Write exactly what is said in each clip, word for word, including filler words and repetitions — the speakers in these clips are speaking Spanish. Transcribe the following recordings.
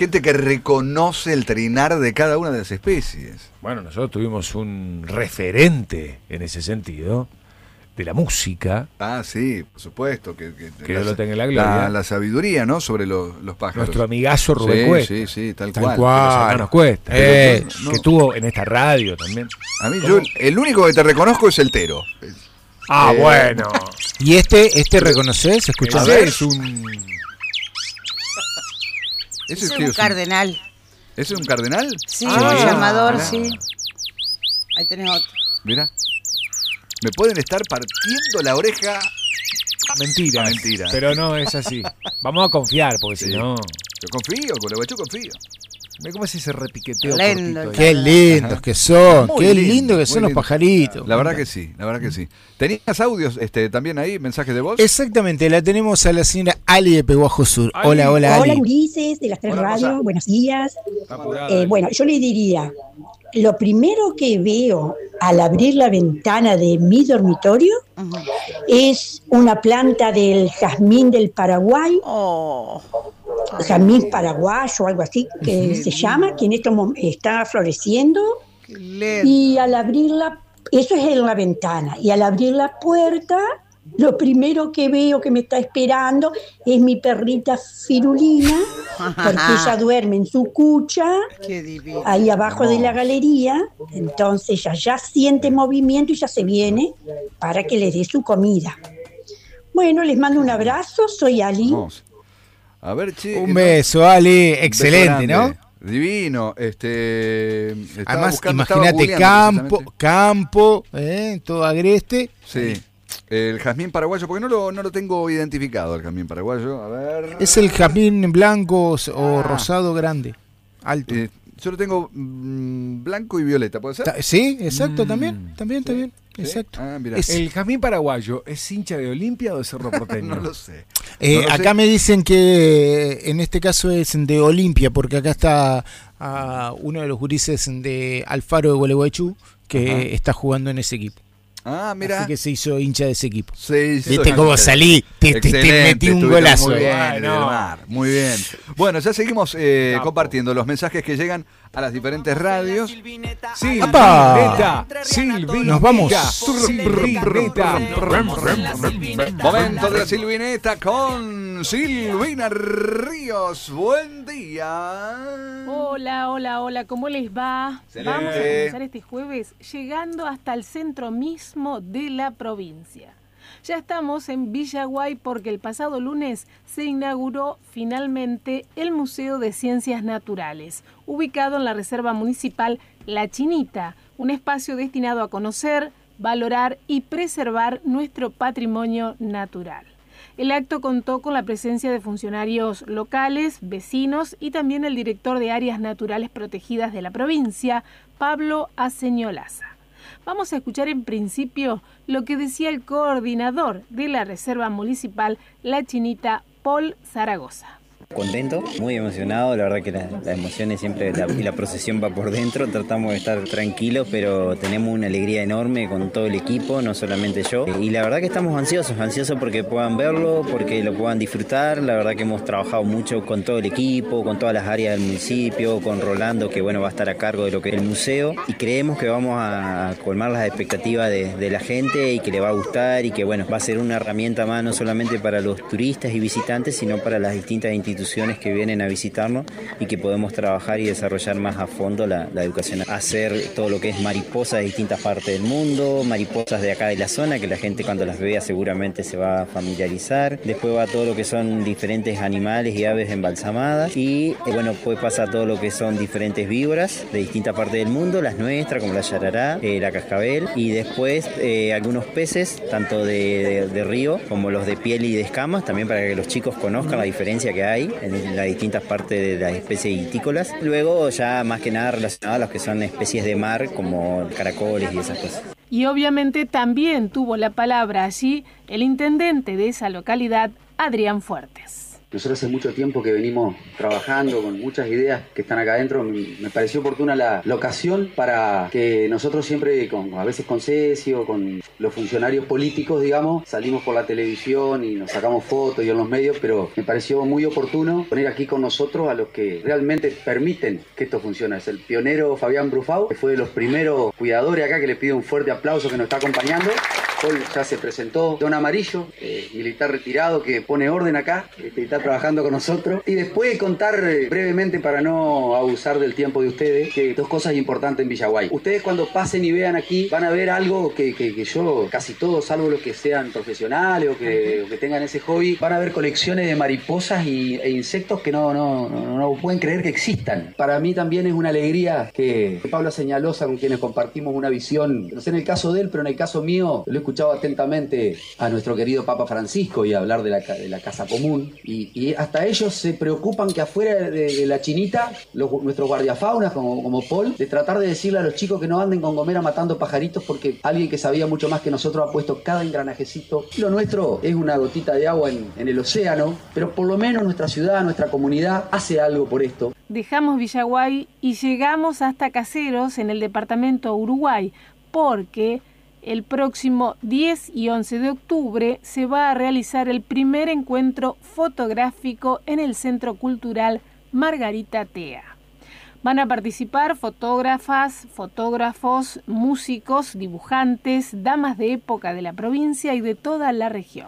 gente que reconoce el trinar de cada una de las especies. Bueno, nosotros tuvimos un referente en ese sentido de la música. Ah, sí, por supuesto. Que, que, que la, Dios lo tenga en la gloria. La, la sabiduría, ¿no? Sobre lo, los pájaros. Nuestro amigazo Rubén sí, Cuesta. Sí, sí, tal, tal cual. cual. Los hermanos Cuesta. Eh, no. Que tuvo en esta radio también. A mí, yo, el único que te reconozco es el Tero. Ah, eh, bueno. ¿Y este, este reconoces? ¿Escuchás? Es un... ¿Ese es es un un cardenal. ¿Ese es un cardenal? Sí, ah, un llamador, mirá. sí. Ahí tenés otro. Mira. Me pueden estar partiendo la oreja. Mentira. Mentira. Pero no es así. Vamos a confiar, porque Sí. si no... Yo confío, con el yo confío. ¿Cómo es ese repiqueteo Lindo, cortito ahí? Qué lindos que son, Muy qué lindo, lindo que muy son los lindo. pajaritos. La verdad que sí, la verdad que sí. ¿Tenías audios este, también ahí, mensajes de voz? Exactamente, la tenemos a la señora Ali de Peguajo Sur. Ali. Hola, hola, Hola, Ali. Ulises, de las tres Hola, radios, Rosa. buenos días. Apurada. Eh, bueno, yo le diría, lo primero que veo al abrir la ventana de mi dormitorio Ujú. es una planta del jazmín del Paraguay, Oh, jazmín paraguayo o algo así que se llama, que en estos momentos está floreciendo, qué lindo. y al abrirla, eso es en la ventana, y al abrir la puerta, lo primero que veo que me está esperando es mi perrita Firulina, porque ella duerme en su cucha, Qué divino. ahí abajo de la galería, entonces ella ya siente movimiento y ya se viene para que le dé su comida. Bueno, les mando un abrazo, soy Ali. Vamos. A ver, che. Un no- beso, Ali. un beso Excelente, grande. ¿no? Divino. Este, estaba Además, buscando, estaba imagínate googleando campo, precisamente. campo, eh, todo agreste. Sí. El jazmín paraguayo, porque no lo, no lo tengo identificado, el jazmín paraguayo. A ver. Es el jazmín blanco o Ah. rosado grande, alto. Eh, yo lo tengo mm, blanco y violeta, ¿puede ser? Ta- Sí, exacto, Mm. también, también, está bien, ¿Sí? exacto. Ah, mira. Es- ¿El jazmín paraguayo es hincha de Olimpia o de Cerro Porteño? No lo sé. Eh, No lo sé. acá me dicen que en este caso es de Olimpia, porque acá está ah, uno de los gurises de Alfaro de Gualeguaychú que Ajá. está jugando en ese equipo. Ah, mira. Así que se hizo hincha de ese equipo. Sí, sí, ¿Viste sí. cómo salí? Te, te- te Excelente, metí un estuvieron golazo. Muy bien, Bueno. Edemar, muy bien. Bueno, ya seguimos eh, Capo. compartiendo los mensajes que llegan a las diferentes radios. Silvineta, Silvineta, Nos vamos. Silvineta. Momento de la Silvineta con Silvina Ríos. Buen día. Hola, hola, hola, ¿cómo les va? Excelente. Vamos a comenzar este jueves llegando hasta el centro mismo de la provincia. Ya estamos en Villaguay porque el pasado lunes se inauguró finalmente el Museo de Ciencias Naturales, ubicado en la Reserva Municipal La Chinita, un espacio destinado a conocer, valorar y preservar nuestro patrimonio natural. El acto contó con la presencia de funcionarios locales, vecinos y también el director de Áreas Naturales Protegidas de la provincia, Pablo Aceñolaza. Vamos a escuchar en principio lo que decía el coordinador de la Reserva Municipal La Chinita, Paul Zaragoza. Contento, muy emocionado, la verdad que la- las emociones siempre la, y la procesión va por dentro, tratamos de estar tranquilos, pero tenemos una alegría enorme con todo el equipo, no solamente yo, y la verdad que estamos ansiosos, ansiosos porque puedan verlo, porque lo puedan disfrutar, la verdad que hemos trabajado mucho con todo el equipo, con todas las áreas del municipio, con Rolando que bueno va a estar a cargo de lo que es el museo, y creemos que vamos a colmar las expectativas de, de la gente y que le va a gustar y que bueno va a ser una herramienta más no solamente para los turistas y visitantes, sino para las distintas instituciones que vienen a visitarnos y que podemos trabajar y desarrollar más a fondo la, la educación. Hacer todo lo que es mariposas de distintas partes del mundo, mariposas de acá de la zona, que la gente cuando las vea seguramente se va a familiarizar. Después va todo lo que son diferentes animales y aves embalsamadas y eh, bueno, pues pasa todo lo que son diferentes víboras de distintas partes del mundo, las nuestras como la yarará, eh, la cascabel y después eh, algunos peces, tanto de, de, de río como los de piel y de escamas, también para que los chicos conozcan la diferencia que hay en las distintas partes de las especies itícolas. Luego ya más que nada relacionado a los que son especies de mar como caracoles y esas cosas. Y obviamente también tuvo la palabra allí el intendente de esa localidad, Adrián Fuertes. Nosotros hace mucho tiempo que venimos trabajando con muchas ideas que están acá adentro. Me pareció oportuna la, la ocasión para que nosotros siempre, con, a veces con Cesio, con los funcionarios políticos, digamos, salimos por la televisión y nos sacamos fotos y en los medios, pero me pareció muy oportuno poner aquí con nosotros a los que realmente permiten que esto funcione. Es el pionero Fabián Brufau, que fue de los primeros cuidadores acá, que le pido un fuerte aplauso, que nos está acompañando. Hoy ya se presentó Don Amarillo, eh, militar retirado que pone orden acá, este, está trabajando con nosotros. Y después contar eh, brevemente, para no abusar del tiempo de ustedes, que dos cosas importantes en Villaguay. Ustedes cuando pasen y vean aquí van a ver algo que, que, que yo, casi todos, salvo los que sean profesionales o que, o que tengan ese hobby, van a ver colecciones de mariposas y, e insectos que no, no, no, no pueden creer que existan. Para mí también es una alegría que Pablo Señalosa, con quienes compartimos una visión, no sé en el caso de él, pero en el caso mío, lo he escuchado atentamente a nuestro querido Papa Francisco y hablar de la, de la casa común, y, y hasta ellos se preocupan que afuera de, de la chinita, los, nuestros guardiafaunas como, como Paul, de tratar de decirle a los chicos que no anden con gomera matando pajaritos, porque alguien que sabía mucho más que nosotros ha puesto cada engranajecito. Lo nuestro es una gotita de agua en, en el océano, pero por lo menos nuestra ciudad, nuestra comunidad hace algo por esto. Dejamos Villaguay y llegamos hasta Caseros, en el departamento Uruguay, porque el próximo diez y once de octubre se va a realizar el primer encuentro fotográfico en el Centro Cultural Margarita Tea. Van a participar fotógrafas, fotógrafos, músicos, dibujantes, damas de época de la provincia y de toda la región.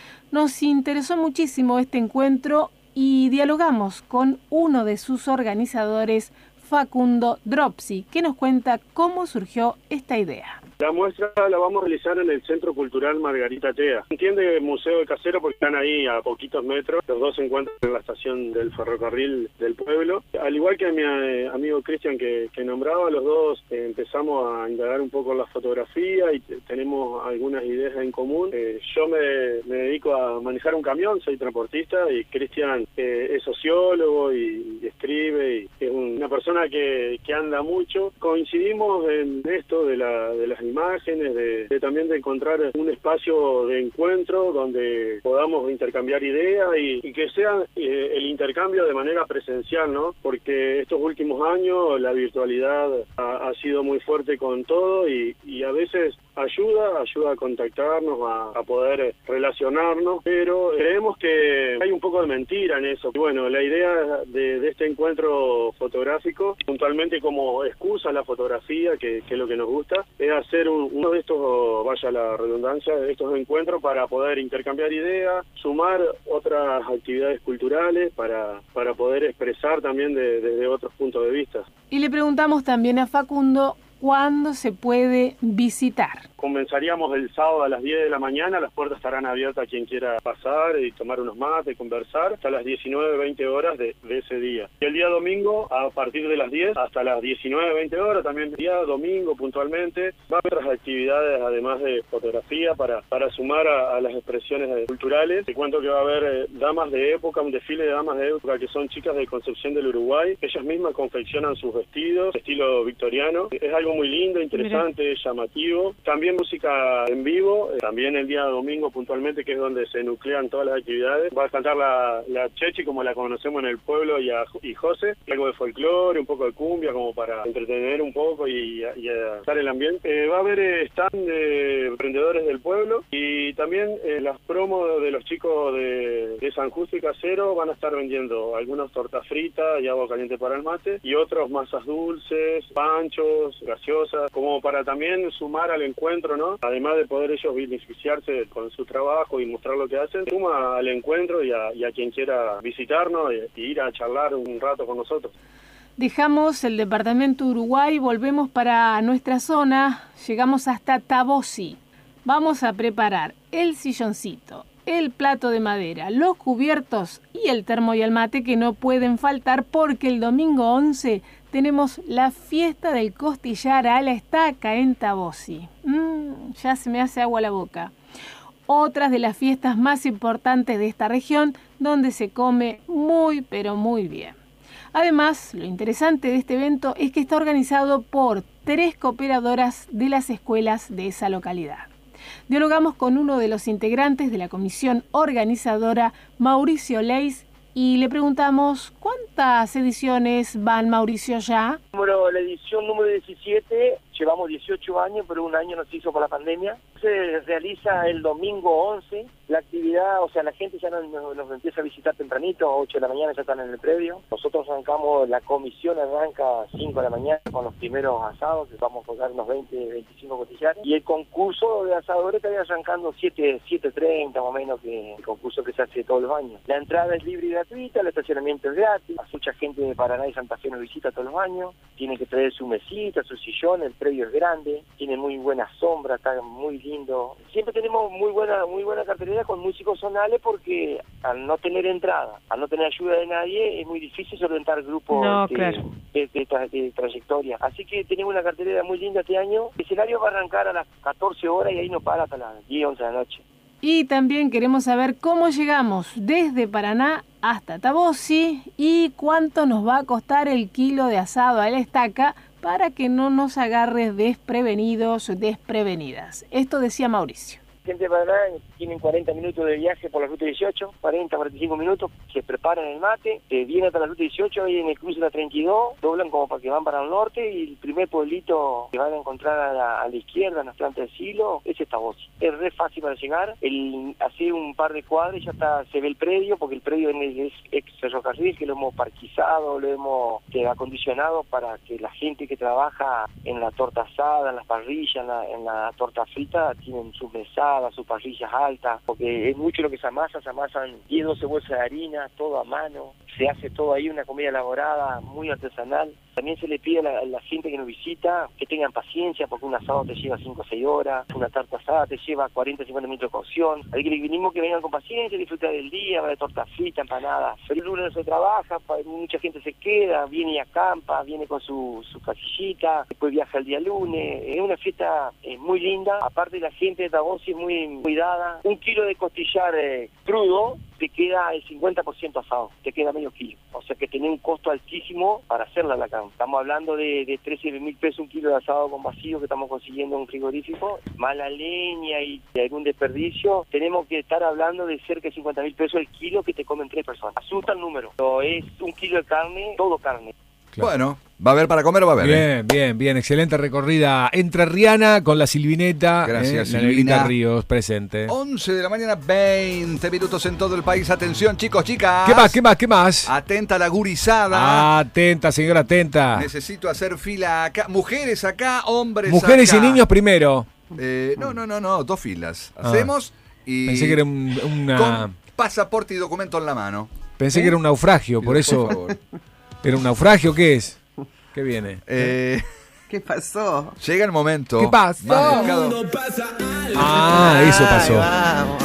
Nos interesó muchísimo este encuentro y dialogamos con uno de sus organizadores, Facundo Dropsy, que nos cuenta cómo surgió esta idea. La muestra la vamos a realizar en el Centro Cultural Margarita Tea. Entiende Museo de Casero porque están ahí a poquitos metros. Los dos se encuentran en la estación del ferrocarril del pueblo. Al igual que a mi eh, amigo Cristian que, que nombraba, los dos eh, empezamos a indagar un poco en la fotografía y t- tenemos algunas ideas en común. Eh, yo me, me dedico a manejar un camión, soy transportista, y Cristian eh, es sociólogo y, y escribe, y es un, una persona que, que anda mucho. Coincidimos en esto de, la, de las imágenes, de, de también de encontrar un espacio de encuentro donde podamos intercambiar ideas y, y que sea eh, el intercambio de manera presencial, ¿no? Porque estos últimos años la virtualidad ha, ha sido muy fuerte con todo y, y a veces ayuda, ayuda a contactarnos, a, a poder relacionarnos, pero creemos que hay un poco de mentira en eso. Y bueno, la idea de, de este encuentro fotográfico, puntualmente como excusa a la fotografía, que, que es lo que nos gusta, es hacer un, uno de estos, vaya la redundancia, de estos encuentros para poder intercambiar ideas, sumar otras actividades culturales para, para poder expresar también de, desde otros puntos de vista. Y le preguntamos también a Facundo cuándo se puede visitar. Comenzaríamos el sábado a las diez de la mañana, las puertas estarán abiertas a quien quiera pasar y tomar unos mates, conversar, hasta las diecinueve veinte horas de, de ese día. Y el día domingo, a partir de las diez hasta las diecinueve veinte horas, también el día domingo puntualmente, va a haber otras actividades además de fotografía para, para sumar a, a las expresiones culturales. Te cuento que va a haber eh, damas de época, un desfile de damas de época que son chicas de Concepción del Uruguay. Ellas mismas confeccionan sus vestidos, estilo victoriano. Es algo muy lindo, interesante, Mira. llamativo. También música en vivo, eh, también el día domingo puntualmente, que es donde se nuclean todas las actividades. Va a cantar la, la Chechi, como la conocemos en el pueblo, y, a, y José, algo de folclore, un poco de cumbia, como para entretener un poco y, y estar el ambiente. Eh, va a haber eh, stand de emprendedores del pueblo y también eh, las promos de los chicos de, de San Justo y Casero van a estar vendiendo algunas tortas fritas y agua caliente para el mate y otros masas dulces, panchos, gaseosas, como para también sumar al encuentro, ¿no? Además de poder ellos beneficiarse con su trabajo y mostrar lo que hacen, suma al encuentro y a, y a quien quiera visitarnos y, y ir a charlar un rato con nosotros. Dejamos el departamento Uruguay, volvemos para nuestra zona, llegamos hasta Tabosi. Vamos a preparar el silloncito, el plato de madera, los cubiertos y el termo y el mate que no pueden faltar porque el domingo once tenemos la fiesta del costillar a la estaca en Tabosi. Mm, ya se me hace agua la boca. Otras de las fiestas más importantes de esta región donde se come muy pero muy bien. Además, lo interesante de este evento es que está organizado por tres cooperadoras de las escuelas de esa localidad. Dialogamos con uno de los integrantes de la comisión organizadora, Mauricio Leis, y le preguntamos cuántas ediciones van, Mauricio, ya. Número, la edición número diecisiete, llevamos dieciocho años, pero un año nos hizo por la pandemia. Se realiza el domingo once, la actividad, o sea, la gente ya nos, nos empieza a visitar tempranito, a ocho de la mañana ya están en el predio. Nosotros arrancamos, la comisión arranca a cinco de la mañana con los primeros asados, que vamos a tocar unos veinte, veinticinco cotillares. Y el concurso de asadores estaría arrancando siete, siete treinta más o menos, que el concurso que se hace todos los años. La entrada es libre y gratuita, el estacionamiento es gratis, mucha gente de Paraná y Santa Fe nos visita todos los años, tiene que traer su mesita, su sillón, el predio es grande, tiene muy buena sombra, está muy lindo. Siempre tenemos muy buena muy buena cartelera con músicos zonales porque al no tener entrada, al no tener ayuda de nadie, es muy difícil solventar grupos no, de, claro. de, de, de, de trayectoria. Así que tenemos una cartelera muy linda este año. El escenario va a arrancar a las catorce horas y ahí no para hasta las diez, once de la noche. Y también queremos saber cómo llegamos desde Paraná hasta Tabosi y cuánto nos va a costar el kilo de asado a la estaca para que no nos agarres desprevenidos, desprevenidas. Esto decía Mauricio. Gente de Paraná tienen cuarenta minutos de viaje por la ruta dieciocho, cuarenta, cuarenta y cinco minutos, se preparan el mate, eh, vienen hasta la ruta dieciocho, ahí en el cruce de la treinta y dos, doblan como para que van para el norte y el primer pueblito que van a encontrar a la, a la izquierda, en las plantas del silo, es Tabosi. Es re fácil para llegar, el, hace un par de cuadras ya está, se ve el predio, porque el predio es ex ferrocarril, que lo hemos parquizado, lo hemos eh, acondicionado para que la gente que trabaja en la torta asada, en las parrillas, en la, en la torta frita, tienen sus mesadas, sus parrillas altas, porque es mucho lo que se amasa, se amasan diez, doce bolsas de harina, todo a mano, se hace todo ahí, una comida elaborada, muy artesanal. También se le pide a la, a la gente que nos visita que tengan paciencia, porque un asado te lleva cinco o seis horas, una tarta asada te lleva cuarenta, cincuenta minutos de cocción. Así que les vinimos que vengan con paciencia, disfrutar del día, va de torta frita, empanadas. El lunes no se trabaja, mucha gente se queda, viene y acampa, viene con su, su casillita, después viaja el día lunes. Es una fiesta eh, muy linda, aparte la gente de Tabosi es muy cuidada. Un kilo de costillar eh, crudo te queda el cincuenta por ciento asado, te queda medio kilo. O sea que tiene un costo altísimo para hacerla la carne. Estamos hablando de, de trece mil pesos un kilo de asado con vacío que estamos consiguiendo en un frigorífico, más la leña y algún desperdicio. Tenemos que estar hablando de cerca de cincuenta mil pesos el kilo que te comen tres personas. Asusta el número. Pero es un kilo de carne, todo carne. Claro. Bueno, ¿va a haber para comer o va a haber? Bien, eh? bien, bien. Excelente recorrida entrerriana con la Silvineta. Gracias, eh, la Silvina. Negrita Ríos presente. once de la mañana, veinte minutos en todo el país. Atención, chicos, chicas. ¿Qué más, qué más, qué más? Atenta la gurizada. Atenta, señora, atenta. Necesito hacer fila acá. Mujeres acá, hombres Mujeres acá. y niños primero. Eh, no, no, no, no, dos filas. Ah. Hacemos y... Pensé que era un, una... con pasaporte y documento en la mano. Pensé ¿Eh? que era un naufragio, por Pido, eso... por favor. ¿Era un naufragio? ¿Qué es? ¿Qué viene? Eh, ¿Qué pasó? llega el momento. ¿Qué pasó? más delicado. Ah, eso pasó. Vamos.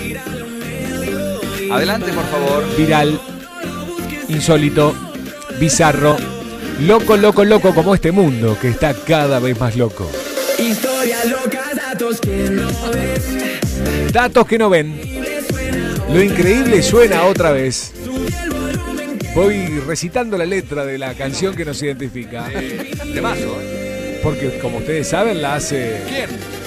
Adelante, por favor. Viral, insólito, bizarro, loco, loco, loco como este mundo que está cada vez más loco. Historias locas, datos que no ven. Datos que no ven. Lo increíble suena otra vez. Voy recitando la letra de la canción que nos identifica. Eh, de mazo, ¿eh? Porque, como ustedes saben, la hace ¿Quién?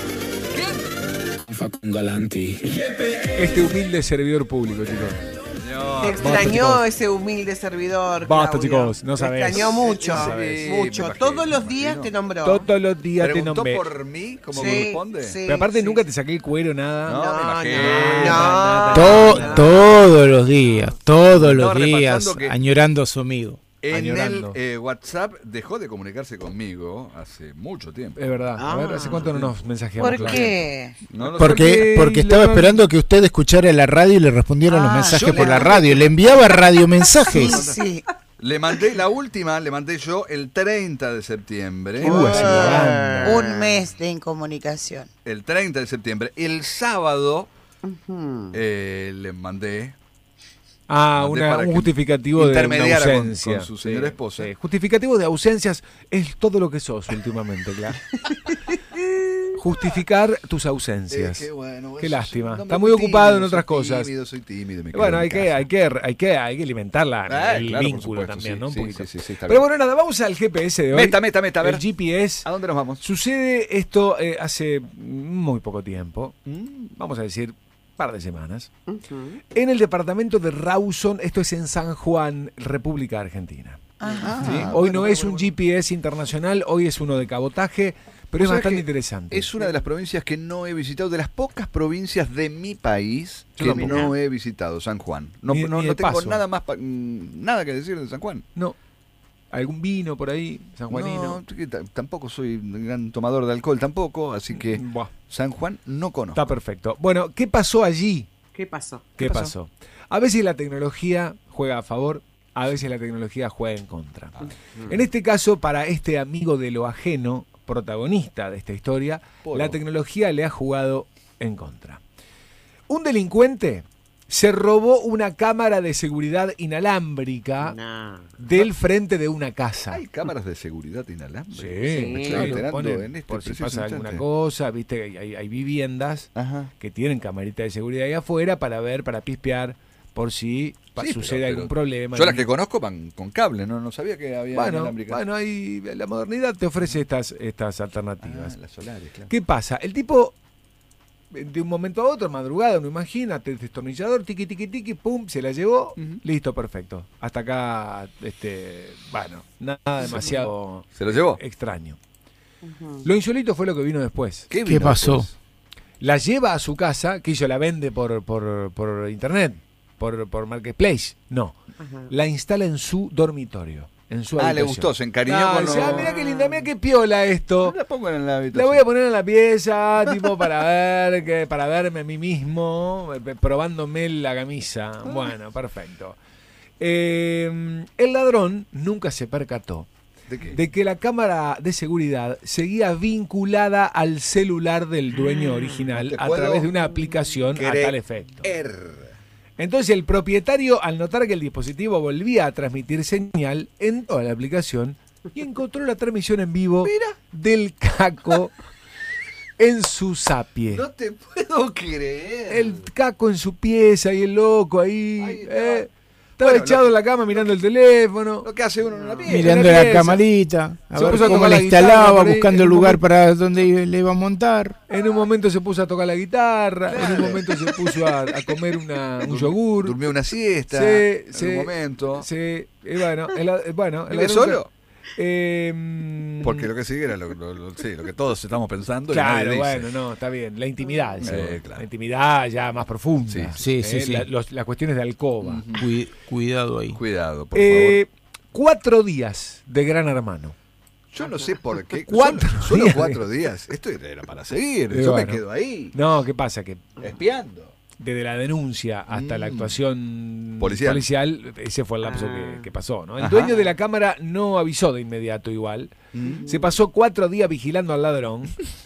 Facundo Alanti. este humilde servidor público, chicos. Te Basta, extrañó chicos. ese humilde servidor. Basta, Claudio. chicos, no Te sabés. extrañó mucho, No sabés. mucho. Me imagino, Todos los me días imagino. te nombró. Todos los días te ¿Preguntó nombré. por mí? ¿Cómo Sí, corresponde? sí. Pero aparte sí. nunca te saqué el cuero, nada. No, me imagino. no, Nada, To- nada. todos los días, todos los Estaba días, repasando que- añorando a su amigo. En Añorando. el eh, WhatsApp dejó de comunicarse conmigo hace mucho tiempo. Es verdad. A ver, ¿hace cuánto no nos mensajeamos? ¿Por Claro? qué? No lo sé. Porque, Porque porque estaba lo- esperando que usted escuchara la radio y le respondieran los Ah, mensajes yo por le- la radio. Le enviaba radiomensajes. Sí. Le mandé la última, le mandé yo el treinta de septiembre. Uh, así va. Un mes de incomunicación. El treinta de septiembre. El sábado Ujú. eh, le mandé. Ah, Mandé una- para un que justificativo de una intermediara con- ausencia. con su señora esposa. sí. Justificativo de ausencias es todo lo que sos últimamente, claro. Justificar tus ausencias. Eh, qué bueno, Qué soy- lástima. no, Está muy muy ocupado tímido, en otras soy cosas. Tímido, soy tímido, me quedo Bueno, en hay que, casa. hay, que, hay, que, hay que alimentarla, Ah, el claro, por vínculo supuesto, también, sí, ¿no? Un sí, poquito. sí, sí, sí, está Pero bien. bueno, nada, vamos al G P S de hoy. Meta, meta, meta, a ver. El G P S. ¿A dónde nos vamos? Sucede esto eh, hace muy poco tiempo. Vamos a decir par de semanas, Ujú. en el departamento de Rawson, esto es en San Juan, República Argentina. Ajá. ¿Sí? Ah, Hoy bueno, no es bueno, un G P S internacional, hoy es uno de cabotaje, pero es ¿Sabes bastante qué? interesante. Es una de las provincias que no he visitado, de las pocas provincias de mi país Yo que tampoco. no he visitado, San Juan. No, Ni- no, ni no de tengo paso. nada más, pa- mm, nada que decir de San Juan. No. ¿Algún vino por ahí, sanjuanino? No, que t- tampoco soy un gran tomador de alcohol tampoco, así que Buah, San Juan no conozco. está perfecto. Bueno, ¿qué pasó allí? ¿Qué pasó? ¿Qué pasó? A veces la tecnología juega a favor, a veces la tecnología juega en contra. En este caso, para este amigo de lo ajeno, protagonista de esta historia, Polo. la tecnología le ha jugado en contra. Un delincuente se robó una cámara de seguridad inalámbrica No. del frente de una casa. ¿Hay cámaras de seguridad inalámbricas? Sí, Me estoy claro, enterando ponen, en este por si preciso pasa instante. alguna cosa, viste, hay, hay- hay viviendas Ajá. que tienen camarita de seguridad ahí afuera para ver, para pispear, por si pa- Sí, sucede pero- algún pero problema. Yo las que conozco van con cable, no, no sabía que había Bueno, inalámbricas. bueno, ahí la modernidad te ofrece estas, estas alternativas. Ah, las solares, claro. ¿Qué pasa? El tipo, de un momento a otro, madrugada, no imagínate, destornillador, tiqui, tiqui, tiqui, pum, se la llevó, Ujú. listo, perfecto. Hasta acá, este, bueno, nada demasiado ¿Se lo llevó? extraño. Ujú. Lo insólito fue lo que vino después. ¿Qué vino pasó? después? La lleva a su casa, que hizo, la vende por, por, por internet, por, por Marketplace. No, Ajá. la instala en su dormitorio, en su Ah, le habitación. gustó, se encariñó Ah, con dice, lo- ah, mira qué linda, mira qué piola esto. La pongo en la habitación. La voy a poner en la pieza, tipo para ver, que, para verme a mí mismo, eh, probándome la camisa. Bueno, perfecto. Eh, el ladrón nunca se percató ¿De qué? de que la cámara de seguridad seguía vinculada al celular del dueño original te a puedo través de una aplicación a creer. tal efecto. Er. Entonces el propietario, al notar que el dispositivo volvía a transmitir señal, entró a la aplicación y encontró la transmisión en vivo del Caco en su zapie. No te puedo creer. El Caco en su pieza y el loco ahí. Ahí estaba. eh, estaba Bueno, echado lo- en la cama mirando el teléfono. Lo que hace uno en la pieza. Mirando la la pieza. camarita, a Se ver puso a cómo tocar la la guitarra instalaba, por ahí, buscando en el un lugar momento. para donde le iba a montar. En un momento se puso a tocar la guitarra, en un Claro. momento se puso a, a comer una, un yogur. Durmió una siesta. Sí, en sí, un momento. Sí, y bueno, el, eh, bueno, el ¿Vive ladrón- solo? Eh, mm, Porque lo que sigue era lo, lo- lo- sí, lo que todos estamos pensando. y Claro, nadie dice. bueno, no, está bien. La intimidad, Sí, dice. claro. La intimidad ya más profunda. Sí, sí, sí, Eh, sí. la- los- las cuestiones de alcoba. Cui- cuidado ahí. Cuidado, por Eh, cuatro días de Gran Hermano. favor. Yo no sé por qué. Cuatro Solo, solo días. cuatro días. Esto era para seguir. Y Yo bueno. me quedo ahí. No, ¿qué pasa? Que Espiando. desde la denuncia hasta la Mm. actuación Policial. ese fue el lapso Ah. que, que pasó, ¿no? El Ajá. dueño de la cámara no avisó de inmediato igual. Mm. Se pasó cuatro días vigilando al ladrón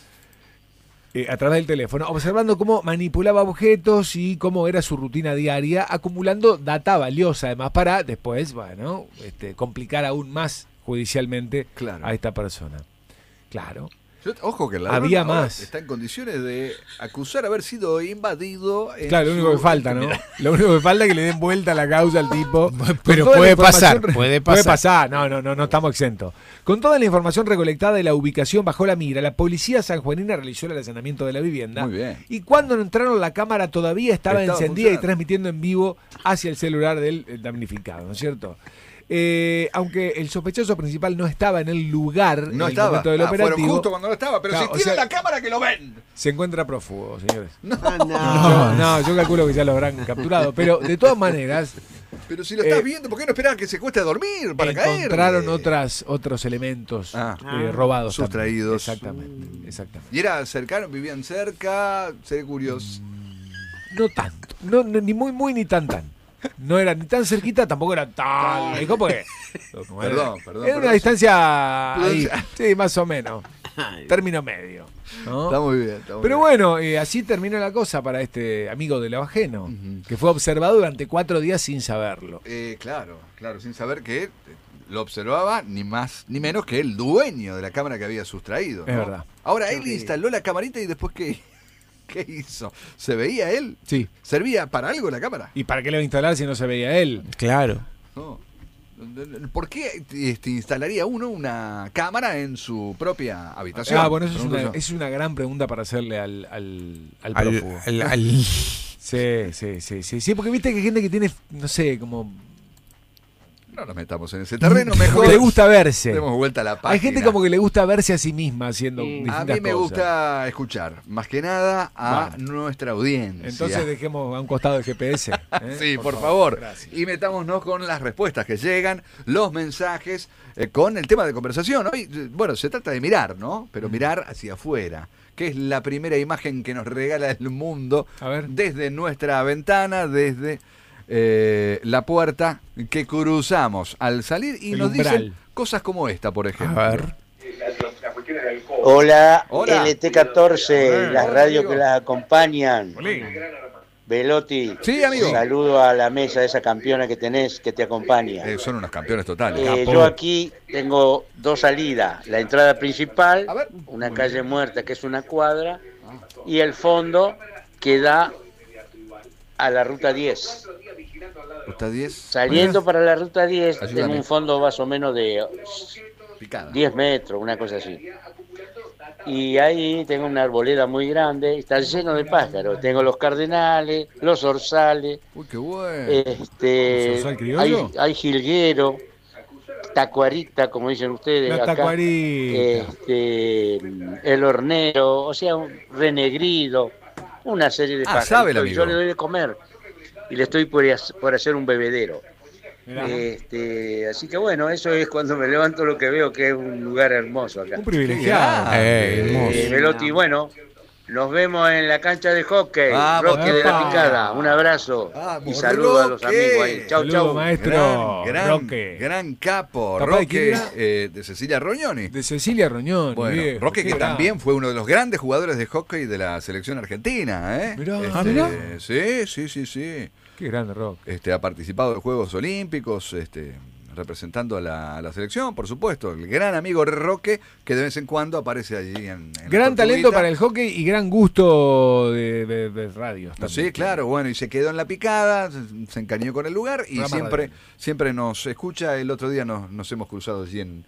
eh, a través del teléfono, observando cómo manipulaba objetos y cómo era su rutina diaria, acumulando data valiosa además para después, bueno, este, complicar aún más judicialmente Claro. a esta persona. Claro. Yo- ojo que el ladrón Había ahora más. está en condiciones de acusar haber sido invadido. en Claro, lo único su que falta, ¿no? intimidad. Lo único que falta es que le den vuelta a la causa al tipo. Pero Con toda la puede información pasar, re- puede Puede pasar. pasar, no, no, no, no estamos exentos. Con toda la información recolectada de la ubicación bajo la mira, la policía sanjuanina realizó el allanamiento de la vivienda. Muy bien. Y cuando entraron, la cámara todavía estaba, Estaba encendida y funcionando. transmitiendo en vivo hacia el celular del eh, damnificado, ¿no es cierto? Eh, aunque el sospechoso principal no estaba en el lugar No en el estaba. momento del Ah, fueron operativo, justo cuando no estaba. Pero Claro, si o tienen sea- la cámara que lo ven. se encuentra prófugo, señores. Ah, no. No, no, yo calculo que ya lo habrán capturado, pero de todas maneras Pero si lo estás Eh, viendo, ¿por qué no esperar que se cueste a dormir para caer? encontraron otras, otros elementos Ah. eh, robados. también. Sustraídos. Exactamente, exactamente. Y era cercano, vivían cerca, seré curioso. No tanto, no, no, ni muy, muy, ni tan, tan. No era ni tan cerquita, tampoco era tan lejos, porque... Perdón, perdón, Era una perdón. distancia ahí, Prudencia. sí, más o menos. Término medio. ¿no? Está muy bien. Está muy Pero bien. bueno, eh, así terminó la cosa para este amigo de lo ajeno, Ujú. que fue observado durante cuatro días sin saberlo. Eh, claro, claro, sin saber que eh, lo observaba ni más ni menos que el dueño de la cámara que había sustraído. Es ¿no? verdad. Ahora él instaló la camarita y después ¿qué, qué hizo? ¿Se veía él? Sí. ¿Servía para algo la cámara? ¿Y para qué le iba a instalar si no se veía él? Claro. No. ¿Por qué este, instalaría uno una cámara en su propia habitación? Ah, bueno, eso es Pregunto una, yo. es una gran pregunta para hacerle al, al, al Al, prófugo. al- al- Sí, sí, sí, sí, sí, porque viste que hay gente que tiene, no sé, como... No nos metamos en ese terreno, mejor. Que le gusta verse. Demos vuelta a la página. Hay gente como que le gusta verse a sí misma haciendo distintas A mí me cosas. gusta escuchar, más que nada, a Bueno. nuestra audiencia. Entonces dejemos a un costado el G P S. ¿eh? Sí, por, por favor. Gracias. Y metámonos con las respuestas que llegan, los mensajes, eh, con el tema de conversación. Hoy, eh, bueno, se trata de mirar, ¿no? Pero mirar hacia afuera, que es la primera imagen que nos regala el mundo desde nuestra ventana, desde eh, la puerta que cruzamos al salir y El nos umbral. dicen cosas como esta, por ejemplo. A ver. Hola, Hola. L T catorce, Hola, las hola, radios amigo. que las acompañan. Hola. Velotti, Sí, amigo. saludo a la mesa de esa campeona que tenés que te acompaña. Eh, son unos campeones totales. Eh, yo aquí tengo dos salidas, la entrada principal, una calle muerta que es una cuadra, y el fondo que da a la ruta diez. ¿Ruta diez? Saliendo para la ruta diez, Ayúdame. tengo un fondo más o menos de Picada. diez metros, una cosa así. Y ahí tengo una arboleda muy grande, está lleno de pájaros. Tengo los cardenales, los orzales, Uy, qué bueno. este, ¿Orzal hay, criollo? hay jilguero, tacuarita, como dicen ustedes. La acá. tacuarita. Este, el hornero, o sea, un renegrido, una serie de Ah, pájaros. sabe el Y amigo. yo le doy de comer y le estoy por, por hacer un bebedero. Mirá. Este, así que bueno, eso es cuando me levanto lo que veo que es un lugar hermoso acá. Un privilegiado. Eh, hermoso. Eh, Velotti, bueno, nos vemos en la cancha de hockey, Vamos, Roque de la papá. Picada. Un abrazo Vamos, y saludos a los Roque. amigos ahí. Chau, Saludo, chau. maestro Gran, gran, Roque. gran capo, ¿Papá de quién Roque, era? eh, de Cecilia Roñoni. De Cecilia Roñón. Bueno, viejo, Roque qué que grande. también fue uno de los grandes jugadores de hockey de la selección argentina, ¿eh? Mirá. Este, Ah, mirá. Sí, sí, sí, sí. Qué grande Roque. Este, ha participado en los Juegos Olímpicos, este, representando a la, a la selección, por supuesto. El gran amigo Roque, que de vez en cuando aparece allí en, en la Gran talento Tortuguita. para el hockey y gran gusto de, de, de radio. Sí, claro, bueno, y se quedó en la picada, se, se encariñó con el lugar y Programa siempre, radial. siempre nos escucha. El otro día nos, nos hemos cruzado allí en,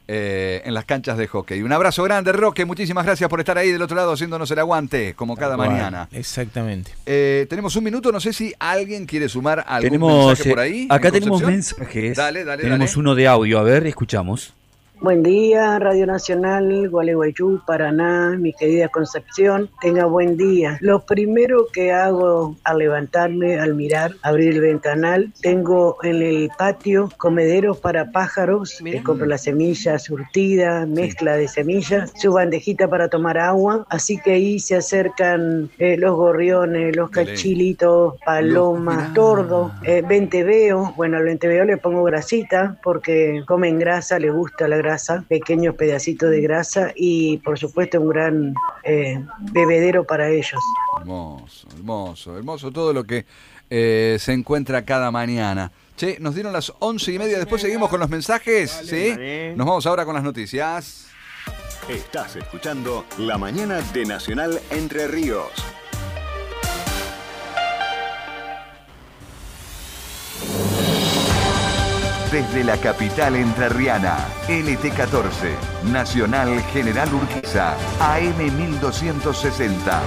eh, en las canchas de hockey. Un abrazo grande, Roque, muchísimas gracias por estar ahí del otro lado haciéndonos el aguante, como cada Bueno, mañana. Exactamente. Eh, tenemos un minuto, no sé si alguien quiere sumar algún Tenemos, mensaje por eh, ahí. acá en tenemos Concepción. mensajes. Dale, dale, tenemos dale. uno de audio, a ver, escuchamos. Buen día, Radio Nacional, Gualeguaychú, Paraná, mi querida Concepción, tenga buen día. Lo primero que hago al levantarme, al mirar, abrir el ventanal, tengo en el patio comederos para pájaros, eh, compro la semilla surtida, mezcla de semillas, su bandejita para tomar agua, así que ahí se acercan eh, los gorriones, los Dale. cachilitos, palomas, tordo, eh, venteveo, bueno, al venteveo le pongo grasita porque comen grasa, les gusta la grasa. grasa, pequeños pedacitos de grasa y por supuesto un gran eh, bebedero para ellos. Hermoso, hermoso, hermoso todo lo que eh, se encuentra cada mañana. Che, nos dieron las once y media, después seguimos con los mensajes, ¿sí? Vale. Nos vamos ahora con las noticias. Estás escuchando La Mañana de Nacional Entre Ríos. Desde la capital entrerriana, L T catorce, Nacional General Urquiza, A M mil doscientos sesenta.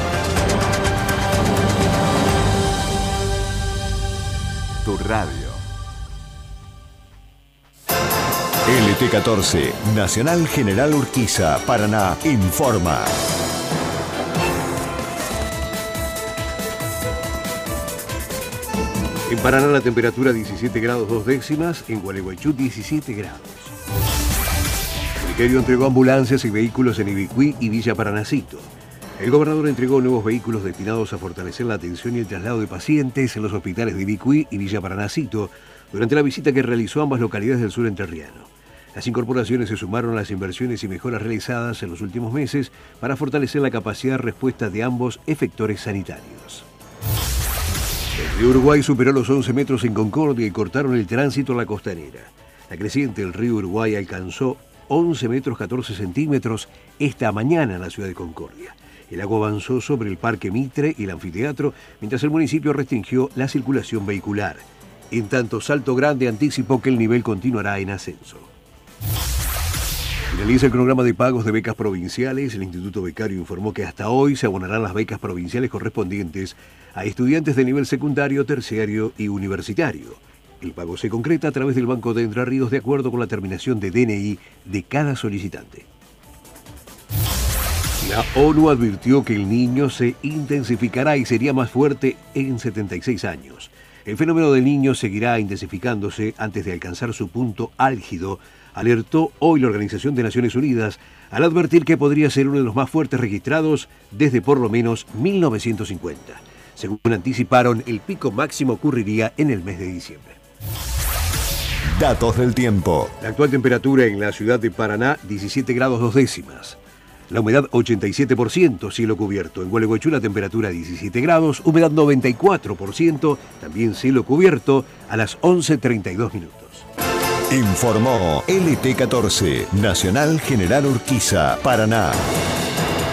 Tu radio. L T catorce, Nacional General Urquiza, Paraná, informa. En Paraná la temperatura diecisiete grados dos décimas, en Gualeguaychú diecisiete grados. El Ministerio entregó ambulancias y vehículos en Ibicuí y Villa Paranacito. El gobernador entregó nuevos vehículos destinados a fortalecer la atención y el traslado de pacientes en los hospitales de Ibicuí y Villa Paranacito durante la visita que realizó a ambas localidades del sur entrerriano. Las incorporaciones se sumaron a las inversiones y mejoras realizadas en los últimos meses para fortalecer la capacidad de respuesta de ambos efectores sanitarios. El río Uruguay superó los once metros en Concordia y cortaron el tránsito a la costanera. La creciente del río Uruguay alcanzó once metros catorce centímetros esta mañana en la ciudad de Concordia. El agua avanzó sobre el Parque Mitre y el anfiteatro, mientras el municipio restringió la circulación vehicular. En tanto, Salto Grande anticipó que el nivel continuará en ascenso. Finaliza el programa de pagos de becas provinciales. El Instituto Becario informó que hasta hoy se abonarán las becas provinciales correspondientes a estudiantes de nivel secundario, terciario y universitario. El pago se concreta a través del Banco de Entre Ríos de acuerdo con la terminación de D N I de cada solicitante. La ONU advirtió que el Niño se intensificará y sería más fuerte en setenta y seis años. El fenómeno del Niño seguirá intensificándose antes de alcanzar su punto álgido, alertó hoy la Organización de Naciones Unidas al advertir que podría ser uno de los más fuertes registrados desde por lo menos mil novecientos cincuenta. Según anticiparon, el pico máximo ocurriría en el mes de diciembre. Datos del tiempo. La actual temperatura en la ciudad de Paraná, diecisiete grados dos décimas. La humedad ochenta y siete por ciento, cielo cubierto. En Gualeguaychú la temperatura diecisiete grados, humedad noventa y cuatro por ciento, también cielo cubierto a las once treinta y dos minutos. Informó L T catorce, Nacional General Urquiza, Paraná.